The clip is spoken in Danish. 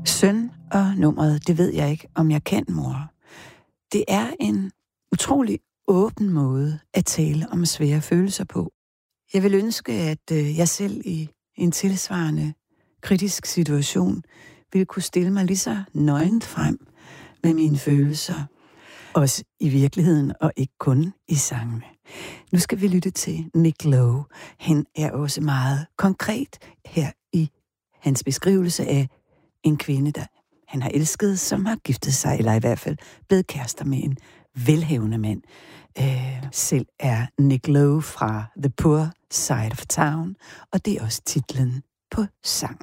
søn, og nummeret, det ved jeg ikke, om jeg kan, mor. Det er en utrolig åben måde at tale om svære følelser på. Jeg vil ønske, at jeg selv i en tilsvarende kritisk situation ville kunne stille mig lige så nøgent frem med mine følelser. Også i virkeligheden, og ikke kun i sangene. Nu skal vi lytte til Nick Lowe. Han er også meget konkret her i hans beskrivelse af en kvinde, der han har elsket, som har giftet sig, eller i hvert fald blevet kærester med en velhavende mand. Selv er Nick Lowe fra The Poor Side of Town, og det er også titlen på sangen.